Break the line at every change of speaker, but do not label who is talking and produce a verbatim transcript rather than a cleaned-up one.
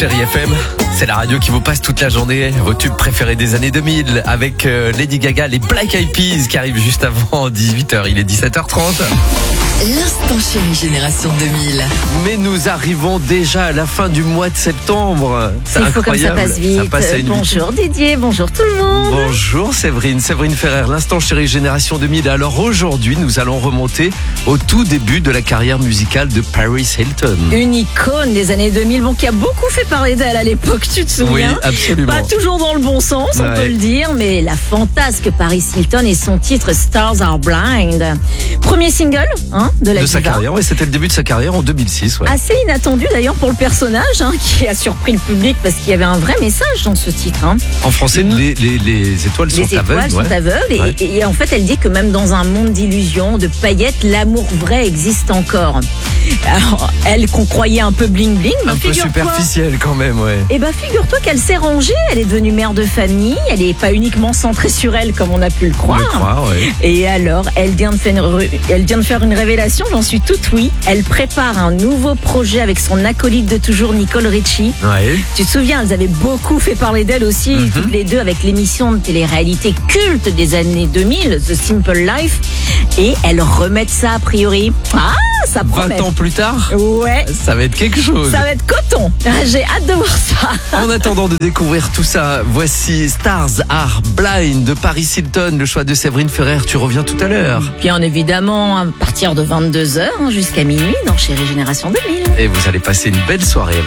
Chérie F M, c'est la radio qui vous passe toute la journée vos tubes préférés des années deux mille avec euh, Lady Gaga, les Black Eyed Peas qui arrivent juste avant dix-huit heures. Il est dix-sept heures trente.
L'instant chérie génération deux mille.
Mais nous arrivons déjà à la fin du mois de septembre. C'est
Il faut comme ça passe vite.
Ça passe à une
bonjour
vitesse.
Didier, bonjour tout le monde.
Bonjour Séverine, Séverine Ferrer, l'instant chérie génération deux mille. Alors aujourd'hui, nous allons remonter au tout début de la carrière musicale de Paris Hilton.
Une icône des années deux mille, bon, qui a beaucoup fait parler d'elle à l'époque, tu te souviens?
Oui, absolument.
Pas toujours dans le bon sens, on
Ouais.
peut le dire, mais la fantasque Paris Hilton et son titre Stars Are Blind. Premier single hein, de la
De sa
diva.
carrière, oui, c'était le début de sa carrière en deux mille six. Ouais.
Assez inattendu d'ailleurs pour le personnage, hein, qui a surpris le public parce qu'il y avait un vrai message dans ce titre. Hein.
En français, les, les, les étoiles
Les
sont
étoiles
aveugles.
sont
ouais.
aveugles et,
Ouais.
et en fait elle dit que même dans un monde d'illusions, de paillettes, l'amour vrai existe encore. Alors, elle qu'on croyait un peu bling bling, mais
Un peu
figure-toi.
superficielle quand même, ouais.
Eh ben figure-toi qu'elle s'est rangée, elle est devenue mère de famille, elle n'est pas uniquement centrée sur elle comme on a pu le
On
croire.
le croit, ouais.
Et alors, elle vient de faire une, re- elle vient de faire une révélation, j'en suis toute oui. Elle prépare un nouveau projet avec son acolyte de toujours, Nicole Richie.
Ouais.
Tu te souviens, elles avaient beaucoup fait parler d'elle aussi,
Mhm.
toutes les deux, avec l'émission de télé-réalité culte des années deux mille, The Simple Life. Et elles remettent ça a priori. Ah, ça promet.
vingt ans plus tard,
Ouais,
ça va être quelque chose.
ça va être coton. J'ai hâte de voir ça.
En attendant de découvrir tout ça, voici Stars Are Blind de Paris Hilton, le choix de Séverine Ferrer. Tu reviens tout à l'heure.
Bien évidemment, à partir de vingt-deux heures jusqu'à minuit dans Chérie Génération deux mille.
Et vous allez passer une belle soirée avec